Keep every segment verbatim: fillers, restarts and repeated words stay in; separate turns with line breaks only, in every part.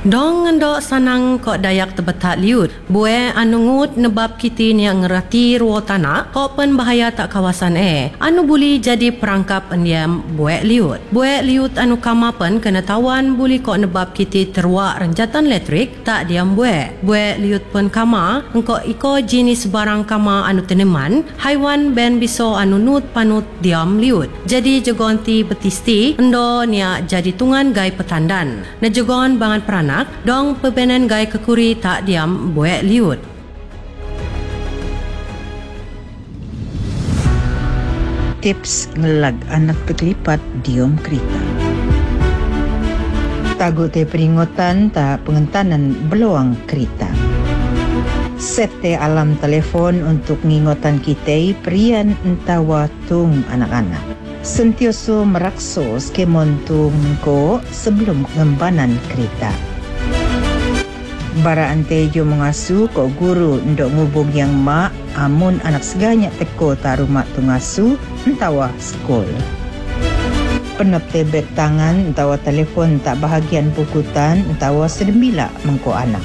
Dong ngendok sanang kok dayak tebetak liut. Bue anu ngut nebab kiti ni ngerati ruo tanah kok pen bahaya tak kawasan e. Anu buli jadi perangkap endiam bue liut. Bue liut anu kama pen kena tawan buli kok nebab kiti teruak renjatan elektrik tak diam bue. Bue liut pen kama engko iko jenis barang kama anu teneman haiwan ben biso anu nut panut diam liut. Jadi jegonti betisti endo nia jadi tungan gai petandan. Na jegon bangan peranak dong pebenen gai kekuri tak diam buek liut.
Tips ngelag anak berkelipat diom kereta. Tagu te peringatan tak pengentanan beluang kereta. Set te alam telefon untuk ngingotan kita perian entawa tung anak-anak. Sentioso merakso skemon tung ko sebelum ngembanan kereta. Bara ante jo mengasu ko guru ndok ngubung yang mak amun anak seganyak teko tak rumah tu ngasu entawa skol. Penop tebek tangan entawa telefon tak bahagian pukutan entawa sedembila mengko anak.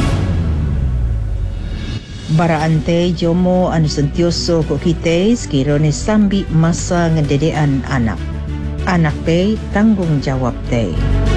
Bara ante jomo anu sentioso ko kita sekirone sambi masa ngededean anak. Anak te tanggung jawab te.